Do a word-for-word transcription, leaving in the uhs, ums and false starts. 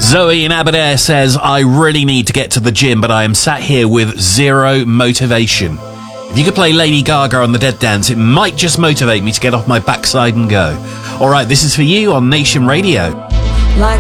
Zoe in Aberdare says, I really need to get to the gym, but I am sat here with zero motivation. If you could play Lady Gaga on the Dead Dance, it might just motivate me to get off my backside and go. All right, this is for you on Nation Radio.